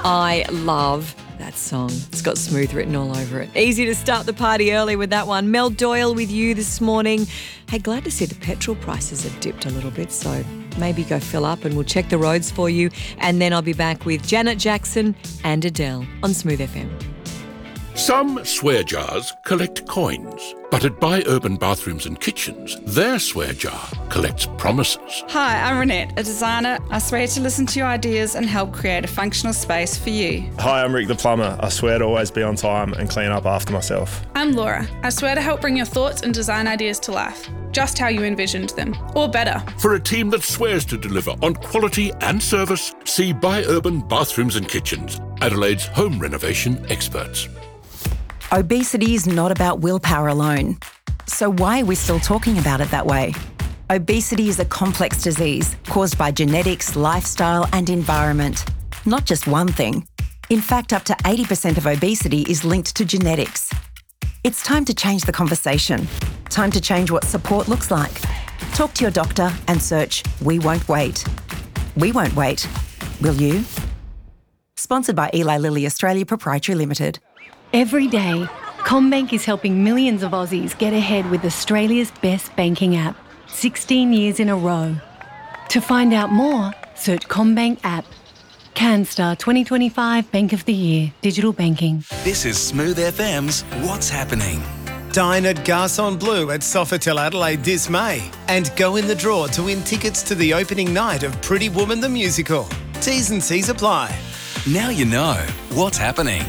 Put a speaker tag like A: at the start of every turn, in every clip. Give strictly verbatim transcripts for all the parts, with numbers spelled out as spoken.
A: I love that song. It's got Smooth written all over it. Easy to start the party early with that one. Mel Doyle with you this morning. Hey, glad to see the petrol prices have dipped a little bit, so maybe go fill up and we'll check the roads for you. And then I'll be back with Janet Jackson and Adele on Smooth F M.
B: Some swear jars collect coins, but at Buy Urban Bathrooms and Kitchens, their swear jar collects promises.
C: Hi, I'm Renette, a designer. I swear to listen to your ideas and help create a functional space for you.
D: Hi, I'm Rick the plumber. I swear to always be on time and clean up after myself.
E: I'm Laura. I swear to help bring your thoughts and design ideas to life, just how you envisioned them, or better.
B: For a team that swears to deliver on quality and service, see Buy Urban Bathrooms and Kitchens, Adelaide's home renovation experts.
F: Obesity is not about willpower alone. So why are we still talking about it that way? Obesity is a complex disease caused by genetics, lifestyle and environment. Not just one thing. In fact, up to eighty percent of obesity is linked to genetics. It's time to change the conversation. Time to change what support looks like. Talk to your doctor and search We Won't Wait. We won't wait. Will you? Sponsored by Eli Lilly Australia Proprietary Limited.
G: Every day, CommBank is helping millions of Aussies get ahead with Australia's best banking app, sixteen years in a row. To find out more, search CommBank app. CanStar twenty twenty-five Bank of the Year, Digital Banking.
H: This is Smooth F M's What's Happening.
I: Dine at Garçon Bleu at Sofitel Adelaide this May and go in the draw to win tickets to the opening night of Pretty Woman the Musical. T's and C's apply.
H: Now you know what's happening.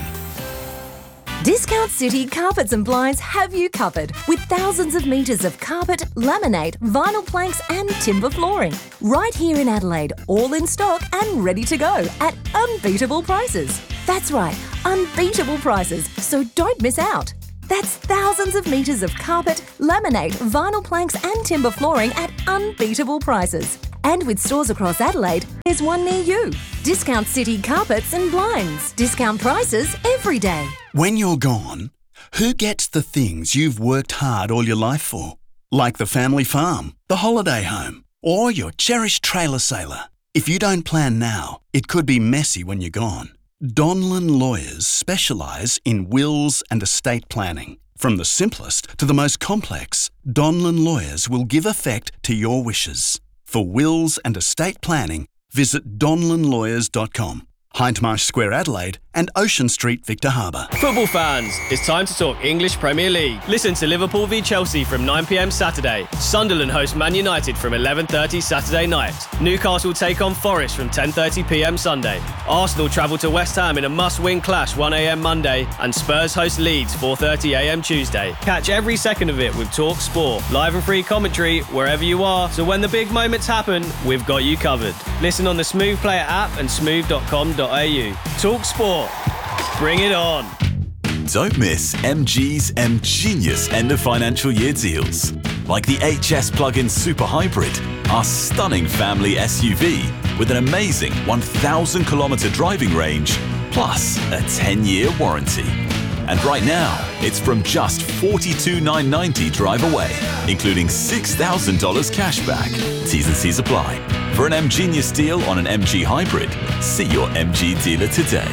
J: Discount City Carpets and Blinds have you covered with thousands of metres of carpet, laminate, vinyl planks and timber flooring. Right here in Adelaide, all in stock and ready to go at unbeatable prices. That's right, unbeatable prices, so don't miss out. That's thousands of metres of carpet, laminate, vinyl planks and timber flooring at unbeatable prices. And with stores across Adelaide, there's one near you. Discount City Carpets and Blinds. Discount prices every day.
K: When you're gone, who gets the things you've worked hard all your life for? Like the family farm, the holiday home, or your cherished trailer sailor. If you don't plan now, it could be messy when you're gone. Donlan Lawyers specialise in wills and estate planning. From the simplest to the most complex, Donlan Lawyers will give effect to your wishes. For wills and estate planning, visit donlan lawyers dot com. Hindmarsh Square, Adelaide and Ocean Street, Victor Harbour.
L: Football fans, it's time to talk English Premier League. Listen to Liverpool v Chelsea from nine p m Saturday. Sunderland host Man United from eleven thirty Saturday night. Newcastle take on Forest from ten thirty p m Sunday. Arsenal travel to West Ham in a must-win clash one a m Monday. And Spurs host Leeds four thirty a m Tuesday. Catch every second of it with Talk Sport. Live and free commentary wherever you are. So when the big moments happen, we've got you covered. Listen on the Smooth Player app and smooth dot com dot a u. Talk Sport. Bring it on.
M: Don't miss M G's M Genius end of financial year deals. Like the H S plug-in Super Hybrid, our stunning family S U V with an amazing one thousand kilometre driving range, plus a ten year warranty. And right now, it's from just forty-two thousand nine hundred ninety dollars drive away, including six thousand dollars cash back. T's and C's apply. For an M Genius deal on an M G Hybrid, see your M G dealer today.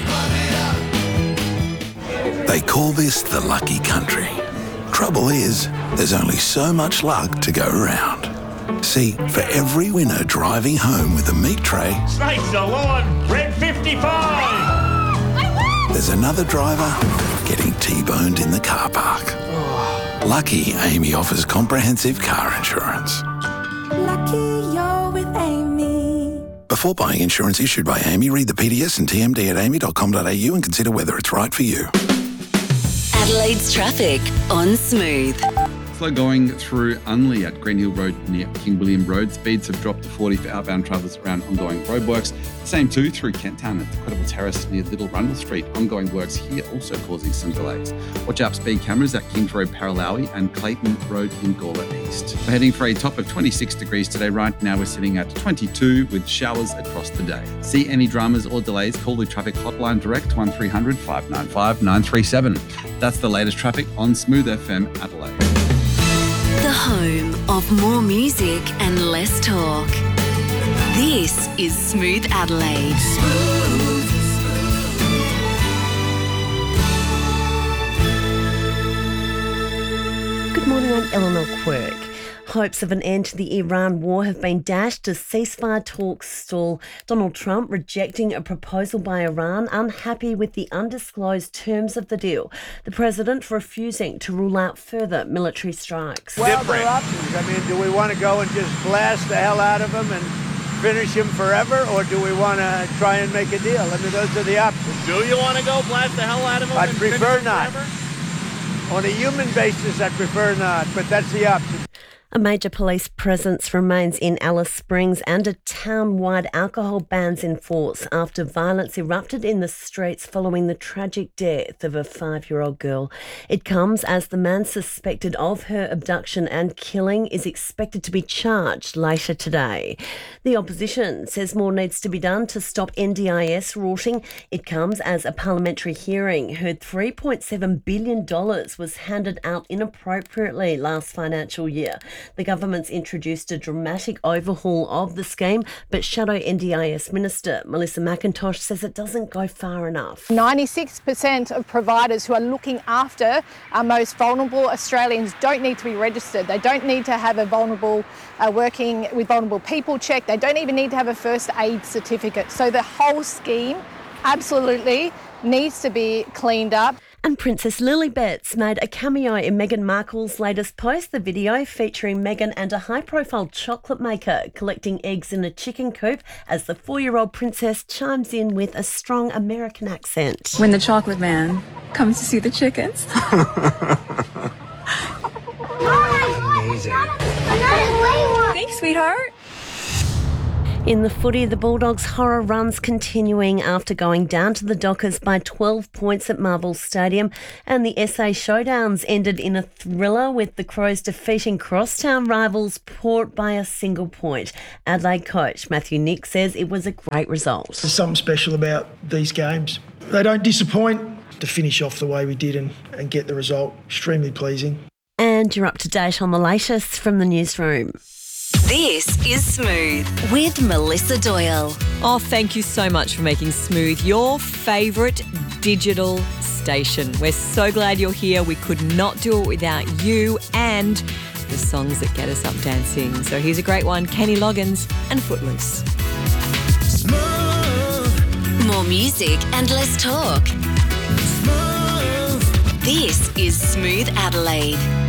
N: They call this the lucky country. Trouble is, there's only so much luck to go around. See, for every winner driving home with a meat tray,
O: Snakes are on, red fifty-five!
N: There's another driver getting T-boned in the car park. Lucky Amy offers comprehensive car insurance.
P: Lucky you're with Amy.
N: Before buying insurance issued by Amy, read the P D S and T M D at amy dot com dot a u and consider whether it's right for you.
Q: Adelaide's traffic on Smooth.
R: Slow going through Unley at Green Hill Road near King William Road. Speeds have dropped to forty for outbound travellers around ongoing roadworks. The same too through Kent Town at the Credible Terrace near Little Rundle Street. Ongoing works here also causing some delays. Watch out speed cameras at Kings Road, Paralawi and Clayton Road in Gawler East. We're heading for a top of twenty-six degrees today. Right now we're sitting at twenty-two with showers across the day. See any dramas or delays, call the traffic hotline direct one three hundred five nine five nine three seven. That's the latest traffic on Smooth F M Adelaide.
Q: The home of more music and less talk. This is Smooth Adelaide. Smooth.
S: I'm Eleanor Quirk. Hopes of an end to the Iran war have been dashed as ceasefire talks stall. Donald Trump rejecting a proposal by Iran, unhappy with the undisclosed terms of the deal. The president refusing to rule out further military strikes.
T: Well, there are options. I mean, do we want to go and just blast the hell out of them and finish him forever, or do we want to try and make a deal? I mean, those are the options.
U: Do you want to go blast the hell out of him?
T: I'd
U: and
T: prefer
U: finish him
T: not.
U: forever?
T: On a human basis, I prefer not, but that's the option.
S: A major police presence remains in Alice Springs and a town-wide alcohol ban's in force after violence erupted in the streets following the tragic death of a five-year-old girl. It comes as the man suspected of her abduction and killing is expected to be charged later today. The opposition says more needs to be done to stop N D I S rorting. It comes as a parliamentary hearing heard three point seven billion dollars was handed out inappropriately last financial year. The government's introduced a dramatic overhaul of the scheme, but Shadow N D I S Minister Melissa McIntosh says it doesn't go far enough.
V: ninety-six percent of providers who are looking after our most vulnerable Australians don't need to be registered. They don't need to have a vulnerable uh, working with vulnerable people check. They don't even need to have a first aid certificate. So the whole scheme absolutely needs to be cleaned up.
S: And Princess Lilibet made a cameo in Meghan Markle's latest post, the video featuring Meghan and a high-profile chocolate maker collecting eggs in a chicken coop as the four-year-old princess chimes in with a strong American accent.
W: When the chocolate man comes to see the chickens. Thanks, sweetheart.
S: In the footy, the Bulldogs' horror runs continuing after going down to the Dockers by twelve points at Marvel Stadium, and the S A Showdowns ended in a thriller with the Crows defeating crosstown rivals Port by a single point. Adelaide coach Matthew Nick says it was a great result.
X: There's something special about these games. They don't disappoint. To finish off the way we did and, and get the result, extremely pleasing.
S: And you're up to date on the latest from the newsroom.
Q: This is Smooth with Melissa Doyle.
A: Oh, thank you so much for making Smooth your favourite digital station. We're so glad you're here. We could not do it without you and the songs that get us up dancing. So here's a great one, Kenny Loggins and Footloose.
Q: Smooth. More music and less talk. Smooth. This is Smooth Adelaide.